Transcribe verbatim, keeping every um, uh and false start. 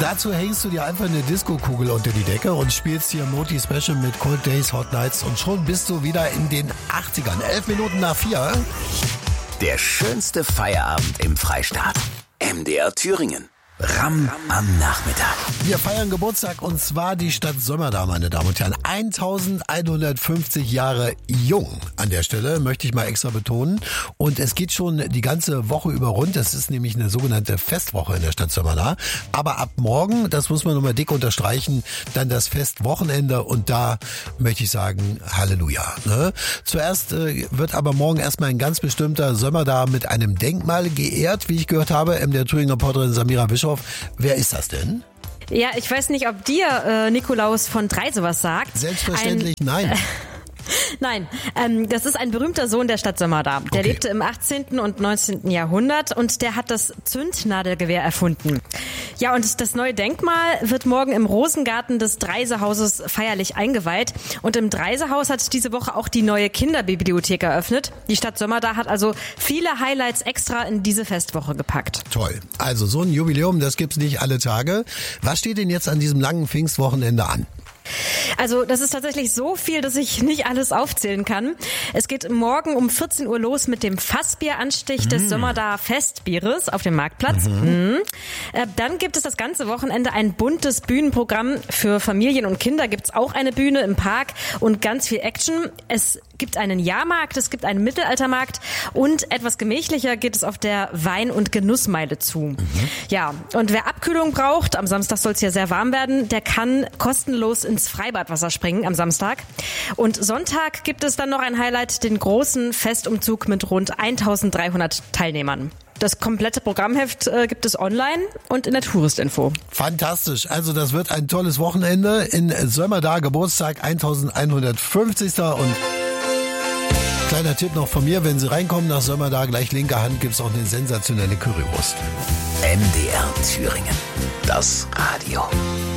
Dazu hängst du dir einfach eine Disco-Kugel unter die Decke und spielst hier Moti Special mit Cold Days, Hot Nights und schon bist du wieder in den achtzigern. Elf Minuten nach vier. Der schönste Feierabend im Freistaat. M D R Thüringen. Ram am Nachmittag. Wir feiern Geburtstag und zwar die Stadt Sömmerda, meine Damen und Herren. eintausendeinhundertfünfzig Jahre jung an der Stelle, möchte ich mal extra betonen. Und es geht schon die ganze Woche über rund. Das ist nämlich eine sogenannte Festwoche in der Stadt Sömmerda. Aber ab morgen, das muss man nochmal dick unterstreichen, dann das Festwochenende. Und da möchte ich sagen, Halleluja. Ne? Zuerst äh, wird aber morgen erstmal ein ganz bestimmter Sömmerda mit einem Denkmal geehrt, wie ich gehört habe. M D R Thüringen Reporterin Samira Bischof. Wer ist das denn? Ja, ich weiß nicht, ob dir äh, Nikolaus von Drei sowas sagt. Selbstverständlich ein, nein. Äh, Nein, ähm, das ist ein berühmter Sohn der Stadt Sömmerda. Der okay. lebte im achtzehnten und neunzehnten Jahrhundert und der hat das Zündnadelgewehr erfunden. Ja, und das neue Denkmal wird morgen im Rosengarten des Dreise-Hauses feierlich eingeweiht. Und im Dreise-Haus hat diese Woche auch die neue Kinderbibliothek eröffnet. Die Stadt Sömmerda hat also viele Highlights extra in diese Festwoche gepackt. Toll. Also so ein Jubiläum, das gibt's nicht alle Tage. Was steht denn jetzt an diesem langen Pfingstwochenende an? Also das ist tatsächlich so viel, dass ich nicht alles aufzählen kann. Es geht morgen um vierzehn Uhr los mit dem Fassbieranstich mm. des Sömmerda Festbieres auf dem Marktplatz. Mhm. Mm. Äh, dann gibt es das ganze Wochenende ein buntes Bühnenprogramm. Für Familien und Kinder gibt es auch eine Bühne im Park und ganz viel Action. Es gibt einen Jahrmarkt, es gibt einen Mittelaltermarkt und etwas gemächlicher geht es auf der Wein- und Genussmeile zu. Mhm. Ja, und wer Abkühlung braucht, am Samstag soll es hier sehr warm werden, der kann kostenlos ins Freibadwasser springen am Samstag. Und Sonntag gibt es dann noch ein Highlight, den großen Festumzug mit rund eintausenddreihundert Teilnehmern. Das komplette Programmheft äh, gibt es online und in der Touristinfo. Fantastisch. Also das wird ein tolles Wochenende in Sömmerda, Geburtstag eintausendeinhundertfünfzig. Und kleiner Tipp noch von mir, wenn Sie reinkommen nach Sömmerda, gleich linker Hand gibt's auch eine sensationelle Currywurst. M D R Thüringen. Das Radio.